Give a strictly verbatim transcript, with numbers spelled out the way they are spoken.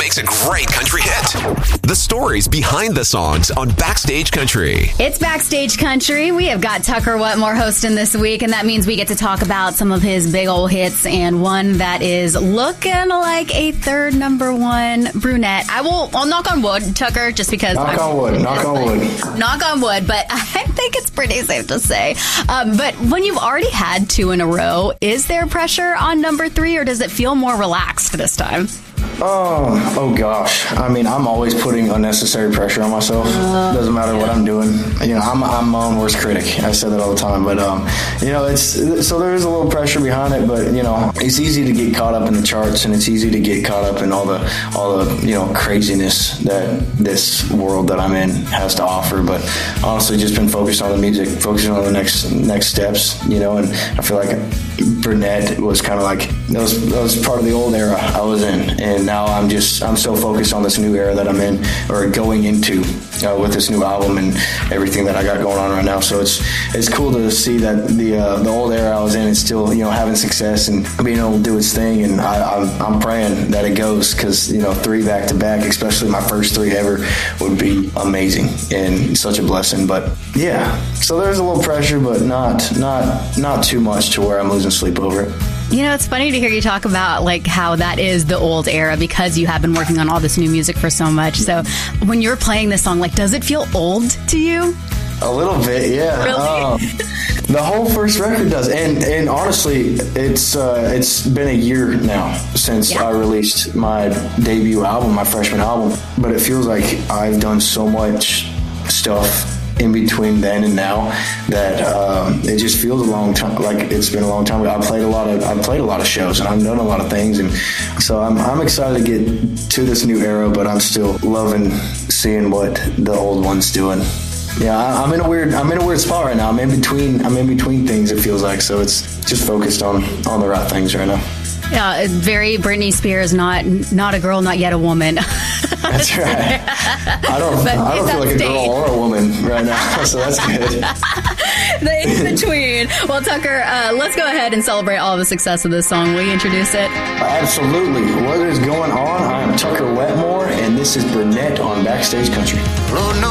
makes a great country hit. The stories behind the songs on Backstage Country. It's Backstage Country. We have got Tucker Wetmore hosting this week, and that means we get to talk about some of his big old hits and one that is looking like a third number one brunette. I will, I'll knock on wood, Tucker, just because. Knock I'm, on wood, knock on wood. Knock on wood, but I think it's pretty safe to say. Um, but when you've already had two in a row, is there pressure on number three, or does it feel more relaxed this time? Oh, oh gosh. I mean, I'm always putting unnecessary pressure on myself. Uh, Doesn't matter yeah. what I'm doing. You know, I'm I'm my own worst critic. I say that all the time. But, um, you know, it's so there is a little pressure behind it. But, you know, it's easy to get caught up in the charts, and it's easy to get caught up in all the, all the you know, craziness that this world that I'm in has to offer. But honestly, just been focused on the music, focusing on the next next steps, you know, and I feel like Burnett was kind of like, that was, that was part of the old era I was in. And now I'm just, I'm so focused on this new era that I'm in, or going into uh, with this new album and everything that I got going on right now. So it's it's cool to see that the uh, the old era I was in is still, you know, having success and being able to do its thing. And I, I'm, I'm praying that it goes, because, you know, three back to back, especially my first three ever, would be amazing and such a blessing. But yeah, so there's a little pressure, but not not not too much to where I'm losing sleep over it. You know, it's funny to hear you talk about like how that is the old era, because you have been working on all this new music for so much. So when you're playing this song, like, does it feel old to you? A little bit, yeah. Really? Um, the whole first record does, and and honestly, it's uh, it's been a year now since yeah. I released my debut album, my freshman album. But it feels like I've done so much stuff in between then and now that um, it just feels a long time. Like it's been a long time. I played a lot of I played a lot of shows, and I've done a lot of things, and so I'm I'm excited to get to this new era. But I'm still loving seeing what the old one's doing. Yeah, I, I'm in a weird I'm in a weird spot right now. I'm in between I'm in between things. It feels like, so it's just focused on on the right things right now. Yeah, very Britney Spears, not not a girl, not yet a woman. That's right. I don't but I don't feel like a girl or a woman right now, so that's good. The in-between. Well, Tucker, uh, let's go ahead and celebrate all the success of this song. Will you introduce it? Absolutely. What is going on? I am Tucker Wetmore, and this is Burnett on Backstage Country. Oh, no.